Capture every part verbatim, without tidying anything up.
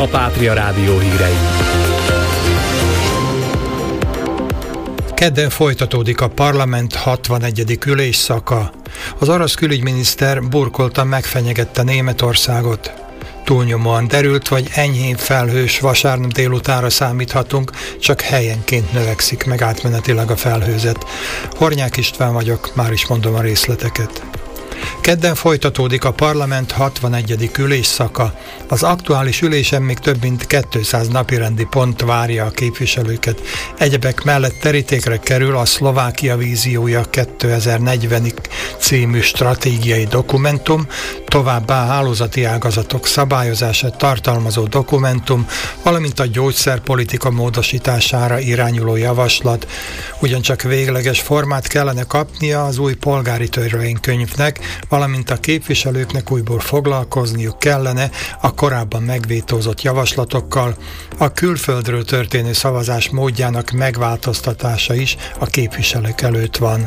a Pátria Rádió hírei. Kedden folytatódik a parlament hatvanegyedik ülésszaka. Az orosz külügyminiszter burkoltan megfenyegette Németországot. Túlnyomóan derült vagy enyhén felhős vasárnap délutánra számíthatunk, csak helyenként növekszik meg átmenetileg a felhőzet. Hornyák István vagyok, már is mondom a részleteket. Kedden folytatódik a parlament hatvanegyedik ülésszaka. Az aktuális ülésen még több mint kétszáz napirendi pont várja a képviselőket. Egyebek mellett terítékre kerül a Szlovákia víziója kétezer-negyvenig című stratégiai dokumentum, továbbá hálózati ágazatok szabályozását tartalmazó dokumentum, valamint a gyógyszerpolitika módosítására irányuló javaslat. Ugyancsak végleges formát kellene kapnia az új polgári törvénykönyvnek, valamint a képviselőknek újból foglalkozniuk kellene a korábban megvétózott javaslatokkal. A külföldről történő szavazás módjának megváltoztatása is a képviselők előtt van.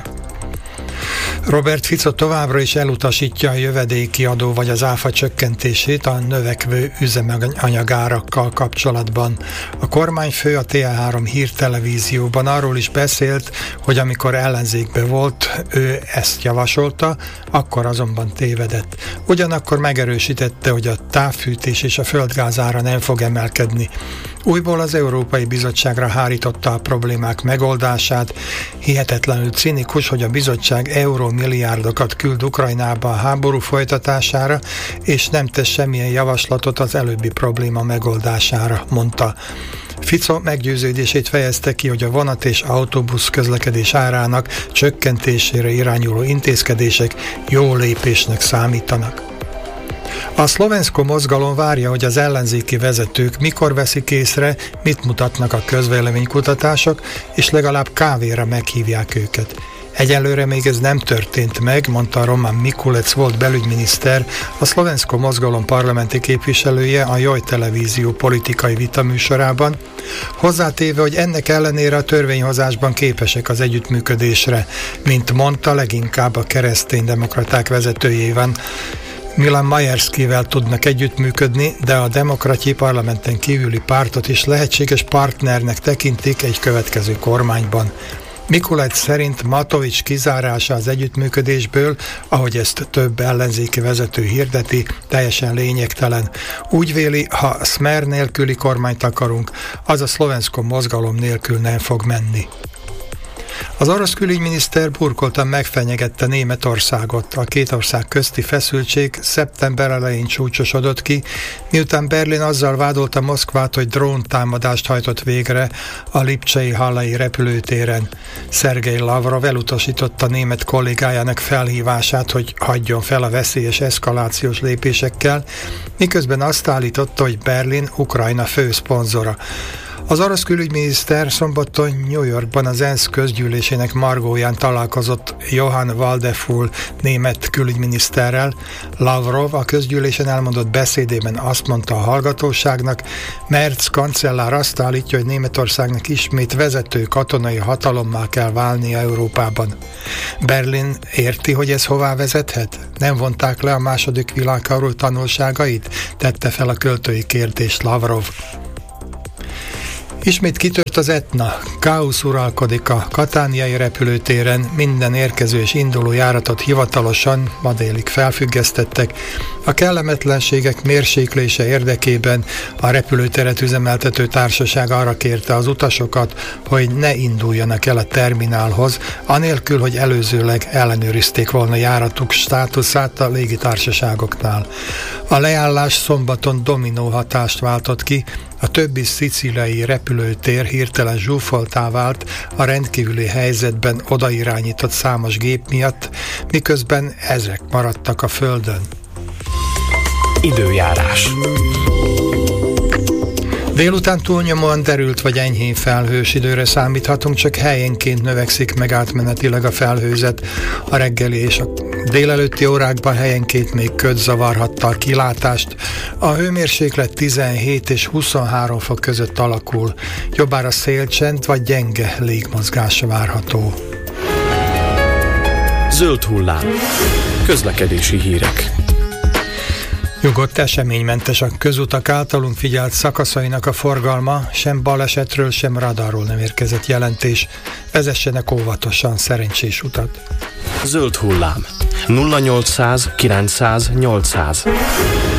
Robert Fico továbbra is elutasítja a jövedéki adó vagy az áfa csökkentését a növekvő üzemanyagárakkal kapcsolatban. A kormányfő a té el három hírtelevízióban arról is beszélt, hogy amikor ellenzékben volt, ő ezt javasolta, akkor azonban tévedett. Ugyanakkor megerősítette, hogy a távfűtés és a földgáz ára nem fog emelkedni. Újból az Európai Bizottságra hárította a problémák megoldását. Hihetetlenül cinikus, hogy a bizottság eurómilliárdokat küld Ukrajnába a háború folytatására, és nem tesz semmilyen javaslatot az előbbi probléma megoldására, mondta. Fico meggyőződését fejezte ki, hogy a vonat és autóbusz közlekedés árának csökkentésére irányuló intézkedések jó lépésnek számítanak. A Szlovensko mozgalom várja, hogy az ellenzéki vezetők mikor veszik észre, mit mutatnak a közvéleménykutatások, és legalább kávéra meghívják őket. Egyelőre még ez nem történt meg, mondta Roman Mikulec volt belügyminiszter, a Szlovensko mozgalom parlamenti képviselője a Joj televízió politikai vitaműsorában, hozzátéve, hogy ennek ellenére a törvényhozásban képesek az együttműködésre, mint mondta, leginkább a kereszténydemokraták vezetőjében. Milan Majerszkivel tudnak együttműködni, de a demokratyi parlamenten kívüli pártot is lehetséges partnernek tekintik egy következő kormányban. Mikulec szerint Matovics kizárása az együttműködésből, ahogy ezt több ellenzéki vezető hirdeti, teljesen lényegtelen. Úgy véli, ha Smer nélküli kormányt akarunk, az a Szlovensko mozgalom nélkül nem fog menni. Az orosz külügyminiszter burkoltan megfenyegette Németországot. A két ország közti feszültség szeptember elején csúcsosodott ki, miután Berlin azzal vádolta Moszkvát, hogy dróntámadást hajtott végre a lipcsei hallai repülőtéren. Szergej Lavrov elutasította német kollégájának felhívását, hogy hagyjon fel a veszélyes eszkalációs lépésekkel, miközben azt állította, hogy Berlin Ukrajna fő szponzora. Az orosz külügyminiszter szombaton New Yorkban az ENSZ közgyűlésének margóján találkozott Johann Waldeful német külügyminiszterrel. Lavrov a közgyűlésen elmondott beszédében azt mondta a hallgatóságnak, Merz kancellár azt állítja, hogy Németországnak ismét vezető katonai hatalommá kell válnia Európában. Berlin érti, hogy ez hová vezethet? Nem vonták le a második világháború tanulságait? Tette fel a költői kérdést Lavrov. Ismét kitört az Etna. Káosz uralkodik a katániai repülőtéren, minden érkező és induló járatot hivatalosan ma délig felfüggesztettek. A kellemetlenségek mérséklése érdekében a repülőteret üzemeltető társaság arra kérte az utasokat, hogy ne induljanak el a terminálhoz, anélkül, hogy előzőleg ellenőrizték volna járatuk státuszát a légitársaságoknál. A leállás szombaton dominó hatást váltott ki, a többi szicíliai repülőtér hirtelen zsúfoltá vált a rendkívüli helyzetben odairányított számos gép miatt, miközben ezek maradtak a földön. Időjárás. Délután túlnyomóan derült vagy enyhén felhős időre számíthatunk, csak helyenként növekszik meg átmenetileg a felhőzet. A reggeli és a délelőtti órákban helyenként még köd zavarhatta a kilátást. A hőmérséklet tizenhét és huszonhárom fok között alakul. Jobbára szélcsend vagy gyenge légmozgás várható. Zöld hullám. Közlekedési hírek. Nyugodt, eseménymentes a közutak általunk figyelt szakaszainak a forgalma, sem balesetről, sem radarról nem érkezett jelentés. Vezessenek óvatosan, szerencsés utat. Zöld hullám. nulla nyolcszáz kilencszáz nyolcszáz